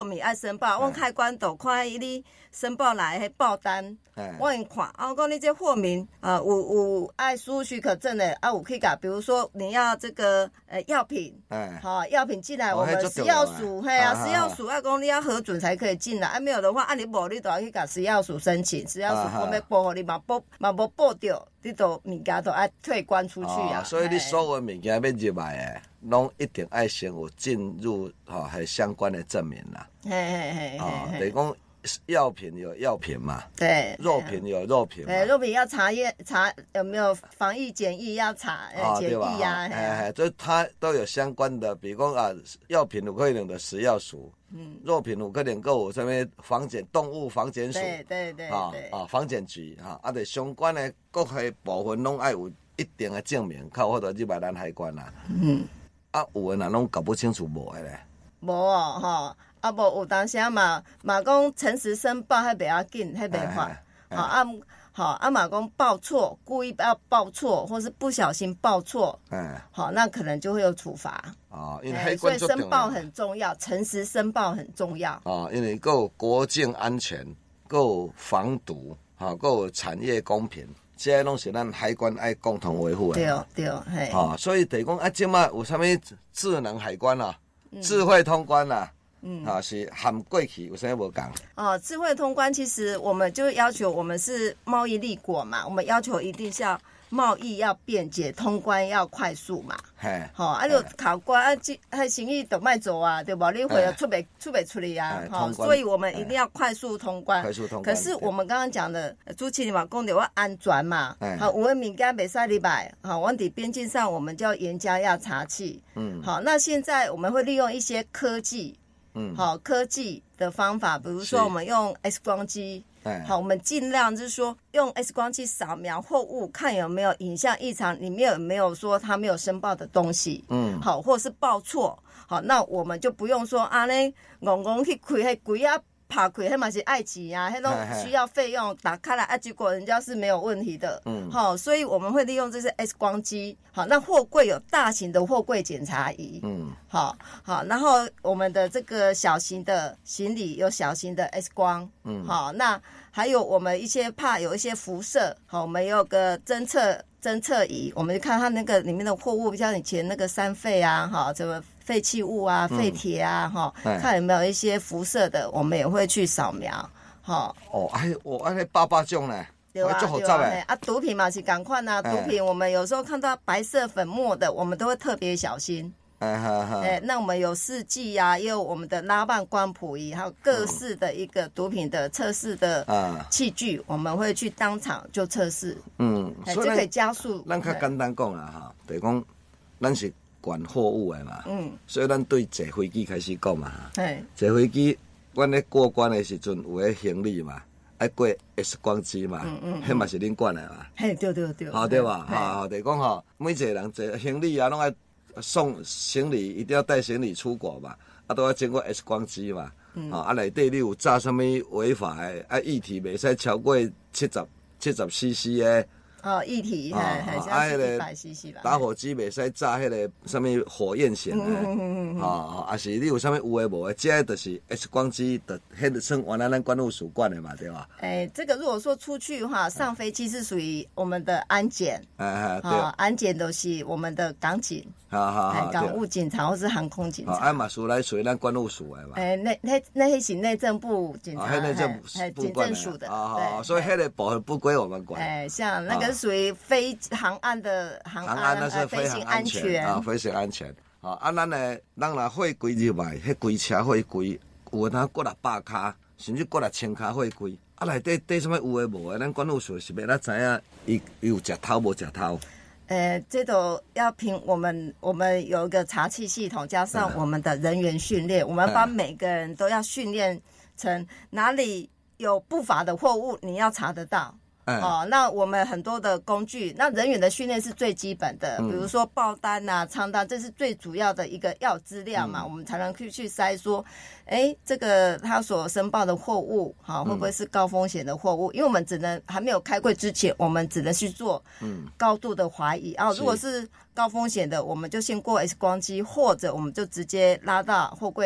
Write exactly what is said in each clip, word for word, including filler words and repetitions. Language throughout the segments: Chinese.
民爱申报，阮海关都看你申报来迄报单，我会看，啊，讲你这货民啊、呃、有有爱输入许可证的，啊有去甲，比如说你要这个呃药品，好、哦、药品进来，我们食药署，嘿啊，食药署要讲你要核准才可以进来，啊没有的话，啊你无你都要去甲食药署申请，食药署讲要报互你嘛报嘛无报着，你都物件都爱退关出去啊。 哦、所以你所有物件要入来的，拢一定爱先有进入吼系、哦、相关的证明啦。 嘿嘿嘿哦，等于讲。药品有药品嘛， 对， 肉品有肉品嘛， 对，肉品要查验查有没有防疫检疫要查呃检疫啊， 哎哎，所以它都有相关的，比如讲啊，药品有可能的食药署，嗯，肉品有可能够有什么防检动物防检署， 对对对， 啊啊防检局哈，啊，对相关的各个部分拢爱有一定的证明，靠或者入来咱海关啦，嗯，啊有的人拢搞不清楚无的咧， 无哦吼。啊，无有当时啊嘛嘛讲诚实申报，迄袂要紧，迄袂法。好啊，好啊嘛讲报错，故意要报错，或是不小心报错，嗯，好，那可能就会有处罚。 哦，因为海关、欸、 所以申报很重要，诚实申报很重要。 哦，因为够国境安全，够防毒，哈，够产业公平，这些拢是咱海关爱共同维护的。 对对，嘿。 哦，所以等于讲啊，即卖有啥物智能海关啊，嗯、智慧通关啊。嗯，啊是含过去有啥无讲？ 哦，智慧通关其实我们就要求我们是贸易立国嘛，我们要求一定是要贸易要便捷，通关要快速嘛。嘿，好、哦，啊就考关啊，这啊生意都卖做啊，对不？你回来出不出不出来啊？好、哦，所以我们一定要快速通关。 快速通关。 可是我们刚刚讲的主持人嘛，讲的要安全嘛。好，有的物件袂使入来，好，往底边境上我们就要严加要查气。嗯，好，那现在我们会利用一些科技。嗯，好，科技的方法，比如说我们用 X 光机，好，我们尽量就是说用 X 光机扫描货物，看有没有影像异常，里面有没有说他没有申报的东西，嗯，好，或者是报错，好，那我们就不用说啊咧，戆戆去开迄柜啊。拍开，迄嘛是爱钱啊，迄都需要费用，打开来啊，结果人家是没有问题的。嗯，好，所以我们会利用这些 X 光机。好，那货柜有大型的货柜检查仪。嗯，好，好，然后我们的这个小型的行李有小型的 X 光。嗯，好，那还有我们一些怕有一些辐射，好，我们有个侦测侦测仪，我们就看它那个里面的货物，像以前那个三废啊，哈，这个。废弃物啊，废铁啊，哈、嗯，看有没有一些辐射的，我们也会去扫描，哈。哦， 哎，我哎那八八种呢， 对啊，对啊，啊，毒品嘛是赶快啊，毒品我们有时候看到白色粉末的，我们都会特别小心。哎哈哈，哎，那我们有试剂啊，也有我们的拉棒光谱仪，还有各式的一个毒品的测试的器具，嗯、我们会去当场就测试。嗯，所以就可以加速。 咱较简单讲啦哈，就是讲咱是。管货物的嘛，嗯，所以咱对坐飞机开始讲嘛，嘿，坐飞机，阮咧过关的时阵有迄行李嘛，爱过 X 光机嘛，嗯嗯，迄嘛是恁管的嘛， 嘿，对对对， 好对吧？哈，就是讲吼，每一个人坐行李啊，拢爱送行李，一定要带行李出国嘛，啊，都要经过 X 光机嘛，嗯，啊，内底你有炸什么违法的，啊，液体袂使超过七十七十 C C 的。 哦，液体还还是一百 C C 吧。 打火机袂使炸迄个什么火焰型的，嗯嗯嗯哦，啊是你有啥物有诶无诶，这就是 X 光机的，迄个算原来咱关务署管的嘛，对吧？ 哎，这个如果说出去的话，上飞机是属于我们的安检，哎哎，对，安检都是我们的港警，好好好，港务警察或是航空警察， 啊嘛属来属于咱关务署的嘛。 哎，那那那是内政部警察， 内政部警政署的， 啊，所以迄个部分不归我们管。 哎，像那个。属于飞航岸的航安，航安那是飞行安全啊，飞行安全啊。啊，咱呢，咱若货柜入来，迄规车货柜有当过六百卡，甚至过六千卡货柜。啊，内底底什么有诶无诶，咱管务署是要咱知影，伊有食偷无食偷。 呃，这都要凭我们，我们有一个查气系统，加上我们的人员训练，我们把每个人都要训练成哪里有不法的货物，你要查得到。哦，那我们很多的工具，那人员的训练是最基本的，嗯、比如说报单啊、仓单，这是最主要的一个要资料嘛，嗯、我们才能去去筛说，哎，这个他所申报的货物，好、哦，会不会是高风险的货物？嗯、因为我们只能还没有开柜之前，我们只能去做高度的怀疑啊、嗯哦。如果是高风险的，我们就先过 X 光机，或者我们就直接拉到货柜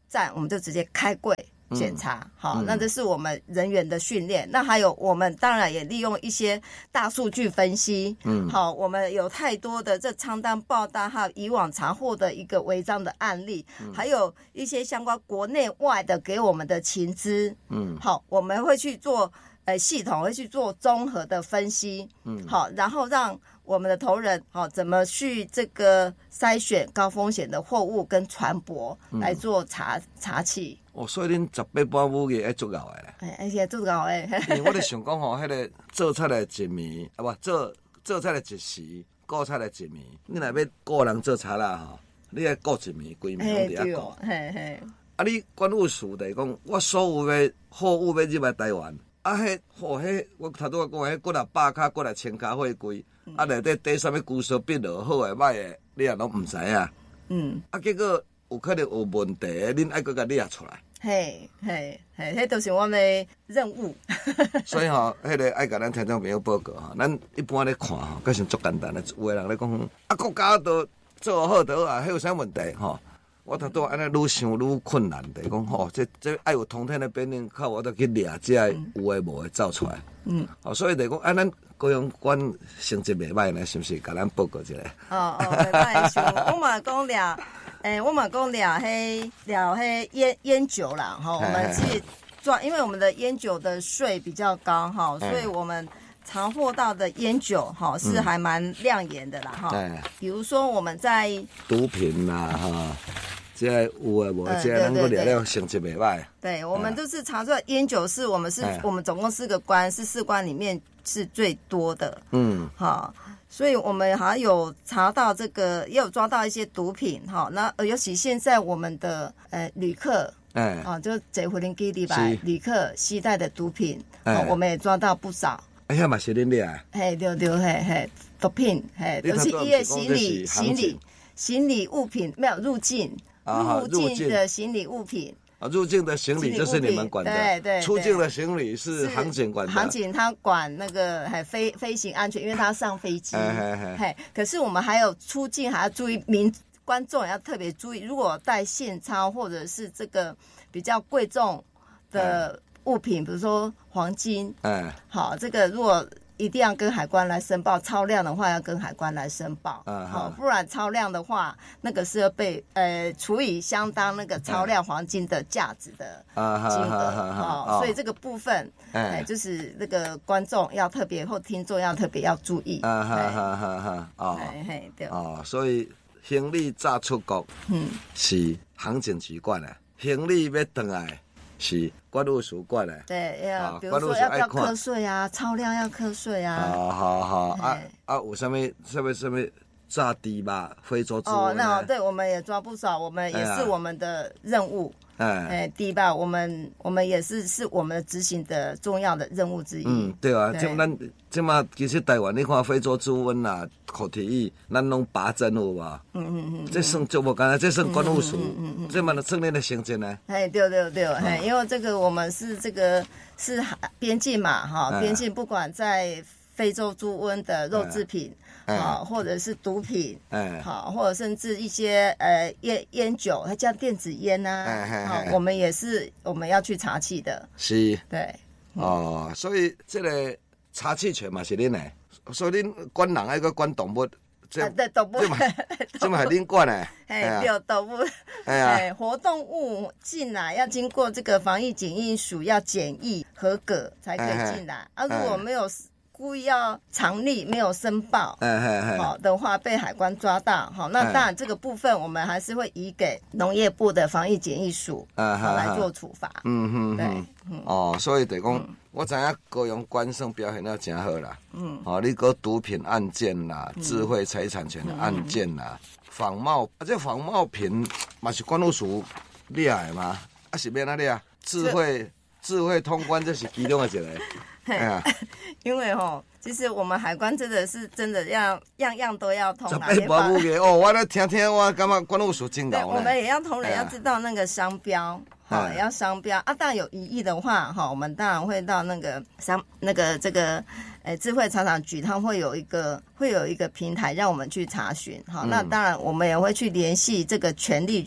站，我们就直接开柜检查，嗯、好， 嗯、 那这是我们人员的训练。那还有我们当然也利用一些大数据分析，嗯，好，我们有太多的这仓单报道，还有以往查获的一个违章的案例，嗯、还有一些相关国内外的给我们的情资，嗯，好，我们会去做呃系统会去做综合的分析，嗯，好，然后让我们的头人好、哦、怎么去这个筛选高风险的货物跟船舶、嗯、来做查查缉。 哦，所以恁十八般武艺爱做熬的咧。 哎，而且做熬的。 因为我咧想讲吼，迄个做菜的一暝，啊不，做做菜的一时，顾菜的一暝。你若要顾人做菜啦吼，你爱顾一暝，规暝拢伫遐顾。嘿嘿。啊，你管务处来讲，我所有的货物要入来台湾，啊，迄吼迄我头拄我讲，迄过来百卡，过来千卡货柜。啊，内底底啥物居所笔落好诶歹诶，你也拢毋知影。嗯。啊，结果有可能有问题，恁爱搁甲列出来。 嘿，嘿，嘿，迄都是我们的任务。 所以吼，迄个爱甲咱听众朋友报告吼，咱一般咧看吼，佫是足简单诶。有诶人咧讲，啊，国家都做好得啊，迄有啥问题吼？我头拄安尼愈想愈困难的，讲吼，这这爱有通天的本领，靠我得去掠这有诶无诶走出来。嗯，哦，所以就讲，啊，咱高雄县成绩袂歹呢，是不是？甲咱报告一下。 哦哦，袂歹，像我嘛讲掠，诶，我嘛讲掠迄掠迄烟烟酒啦，吼，我们是抓，因为我们的烟酒的税比较高哈，所以我们查获到的烟酒哈是还蛮亮眼的啦哈。对，比如说我们在毒品啦哈。这有诶无？这咱个聊聊成绩袂歹。 对，我们都是查出来烟酒是我们是我们总共四个关，是四关里面是最多的。嗯，好，所以我们还有查到这个，也有抓到一些毒品。哈，那尤其现在我们的呃旅客，哎，啊，就这回林基地吧，旅客携带的毒品，哎，我们也抓到不少。哎呀，嘛是恁掠。 嘿，对对，嘿嘿，毒品，嘿，都是伊的行李行李行李物品没有入境。入境的行李物品啊，入境的行李就是你们管的， 对对。 出境的行李是航警管的， 航警他管那个还飞飞行安全，因为他上飞机。嘿，可是我们还有出境还要注意，民观众也要特别注意，如果带现钞或者是这个比较贵重的物品，比如说黄金，嗯，好，这个如果。一定要跟海关来申报，超量的话要跟海关来申报，好、uh huh. 哦，不然超量的话，那个是要被呃处以相当那个超量黄金的价值的金额，好、uh huh. 哦，所以这个部分，哎、uh huh. 就是那个观众要特别或听众要特别要注意，啊哈哈哈哈，哦，嘿嘿对， 哦，所以行李炸出国，嗯，是航警局管的，行李要回来。是管务署管的， 对，要比如说要不要课税啊，超量要课税啊。 好好好，啊啊，有什么什么什么炸低吧，非洲猪瘟。 哦，那对，我们也抓不少，我们也是我们的任务。哎，哎，低吧，我们我们也是是我们执行的重要的任务之一。 嗯，对啊，像咱即马其实台湾你看非洲猪瘟啦、口蹄疫，咱拢拔针有无？嗯嗯嗯，这算做无干啊，这算管务署，嗯嗯，这嘛就证明的成绩呢。 哎，对对对，哎，因为这个我们是这个是边境嘛，哈，边境不管在非洲猪瘟的肉制品。好，或者是毒品，哎，好，或者甚至一些呃烟烟酒，它叫电子烟呐，好，我们也是我们要去查缉的， 是， 对， 哦，所以这个查缉权嘛是恁的，所以恁管人爱个管动物， 这对动物， 这嘛系恁管的， 哎，有动物，哎，活动物进来要经过这个防疫检疫署要检疫合格才可以进来，啊，如果没有。故意要藏匿没有申报，好的话被海关抓到，好，那当然这个部分我们还是会移给农业部的防疫检疫署，好来做处罚。嗯哼， 对，哦，所以就讲，我知影高雄关省表现得真好啦，嗯，哦，你个毒品案件啦，智慧财产权的案件啦，仿冒，啊，这仿冒品嘛是管务署厉害嘛，啊是免哪里啊？智慧智慧通关这是其中的一个。 哎呀，因为吼，其实我们海关真的是真的要样样都要通啦。 十八般武艺哦，我来听听，我感觉管务署真牛呢。 我们也要同仁要知道那个商标，好，要商标啊。当然有疑义的话，哈，我们当然会到那个商那个这个，诶，智慧财产局，它会有一个会有一个平台让我们去查询，好，那当然我们也会去联系这个权利人。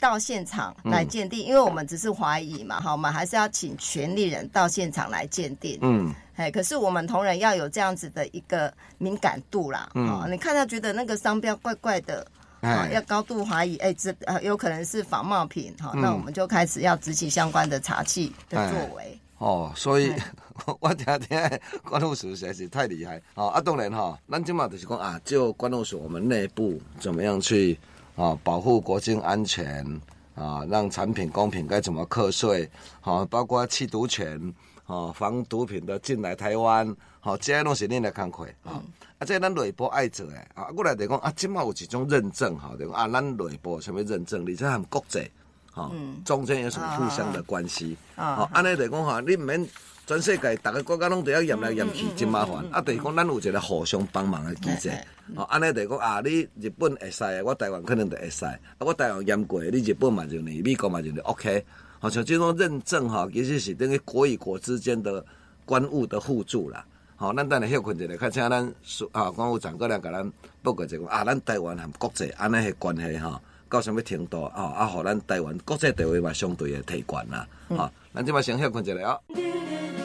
到现场来鉴定，嗯、因为我们只是怀疑嘛，哈，我们还是要请权利人到现场来鉴定。嗯，哎，可是我们同仁要有这样子的一个敏感度啦，嗯、哦，你看他觉得那个商标怪怪的。啊，要高度怀疑，哎，这呃有可能是仿冒品，哈、嗯，那我们就开始要执行相关的查缉的作为。 哦，所以我听听关务署实在是太厉害。哦，啊，当然哈、哦，咱今嘛就是讲啊，就关务署我们内部怎么样去啊保护国境安全啊，让产品公平该怎么课税，啊，包括缉毒权，啊，防毒品的进来台湾，好、啊，这些拢是恁来工课啊。嗯啊，这咱内部爱做诶，啊，过来就讲啊，即马有一种认证哈，就讲啊，咱内部什么认证，而且含国际，哈、嗯，中间有什么互相的关系，啊，安尼就讲哈，你唔免全世界逐个国家拢都要验来验去，真麻烦，啊，就是讲咱有一个互相帮忙的机制，哦，安尼就讲啊，你日本会使，我台湾可能就会使，啊，我台湾验过，你日本嘛就你，美国嘛就你 ，OK， 好像这种认证哈，其实是等于国与国之间的关务的互助啦。好，咱等下休困一下，较请咱啊，关务长过来甲咱报告一下，啊，咱台湾和国际安尼个关系哈，到什么程度啊？啊，互咱台湾国际地位嘛相对的提悬啦，啊，咱即摆先休困一下啊。